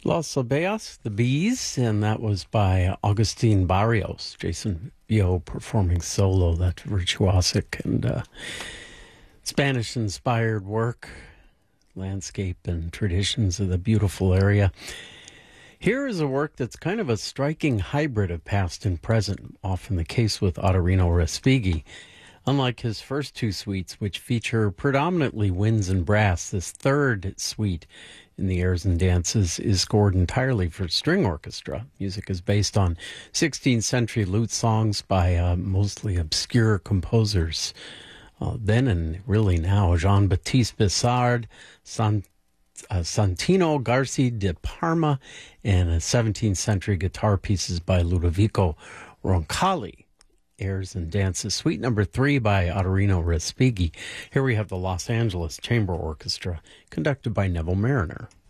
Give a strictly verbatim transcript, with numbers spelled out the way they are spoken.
Los Abejas, the Bees, and that was by Agustin Barrios. Jason Vio performing solo, that virtuosic and uh, Spanish-inspired work, landscape and traditions of the beautiful area. Here is a work that's kind of a striking hybrid of past and present, often the case with Ottorino Respighi. Unlike his first two suites, which feature predominantly winds and brass, this third suite in the Airs and Dances is scored entirely for string orchestra. Music is based on sixteenth century lute songs by uh, mostly obscure composers. Uh, then and really now, Jean-Baptiste Bissard, Sant, uh, Santino Garci de Parma, and uh, seventeenth century guitar pieces by Ludovico Roncalli. Airs and Dances, Suite Number Three by Ottorino Respighi. Here we have the Los Angeles Chamber Orchestra, conducted by Neville Mariner.